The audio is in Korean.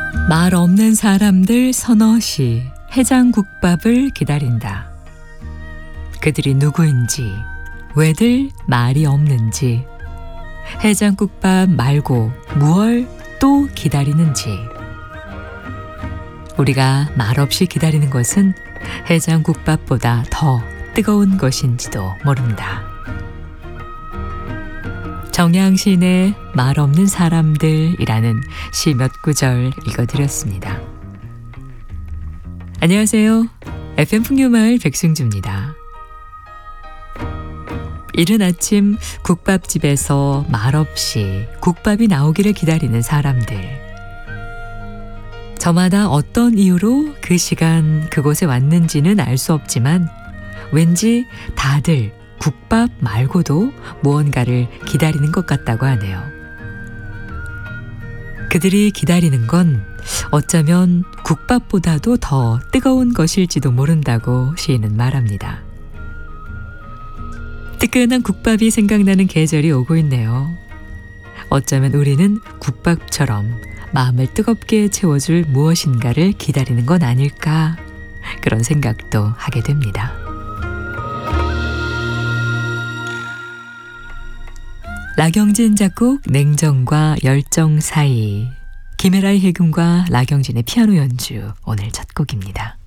말 없는 사람들 서너시 해장국밥을 기다린다. 그들이 누구인지, 왜들 말이 없는지, 해장국밥 말고 무얼 또 기다리는지. 우리가 말없이 기다리는 것은 해장국밥보다 더 뜨거운 것인지도 모른다. 정양시인의 말 없는 사람들이라는 시 몇 구절 읽어드렸습니다. 안녕하세요. FM 풍류마을 백승주입니다. 이른 아침 국밥집에서 말없이 국밥이 나오기를 기다리는 사람들. 저마다 어떤 이유로 그 시간 그곳에 왔는지는 알 수 없지만 왠지 다들 국밥 말고도 무언가를 기다리는 것 같다고 하네요. 그들이 기다리는 건 어쩌면 국밥보다도 더 뜨거운 것일지도 모른다고 시인은 말합니다. 뜨끈한 국밥이 생각나는 계절이 오고 있네요. 어쩌면 우리는 국밥처럼 마음을 뜨겁게 채워줄 무엇인가를 기다리는 건 아닐까, 그런 생각도 하게 됩니다. 라경진 작곡 냉정과 열정 사이, 김혜라의 해금과 라경진의 피아노 연주, 오늘 첫 곡입니다.